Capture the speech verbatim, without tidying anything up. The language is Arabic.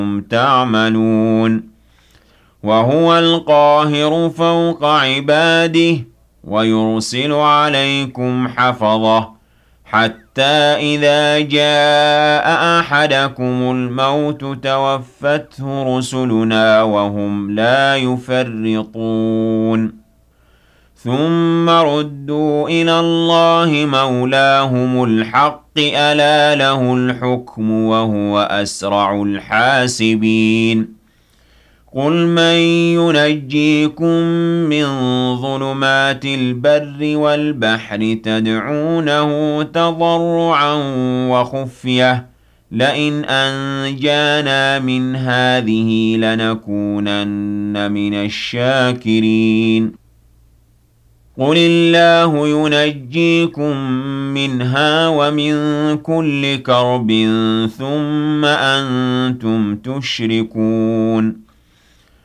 تعملون وهو القاهر فوق عباده ويرسل عليكم حفظة حتى إذا جاء أحدكم الموت توفته رسلنا وهم لا يفرطون ثم ردوا إلى الله مولاهم الحق ألا له الحكم وهو أسرع الحاسبين قل من ينجيكم من ظلمات البر والبحر تدعونه تضرعا وخفية لئن أنجانا من هذه لنكونن من الشاكرين قل الله ينجيكم منها ومن كل كرب ثم أنتم تشركون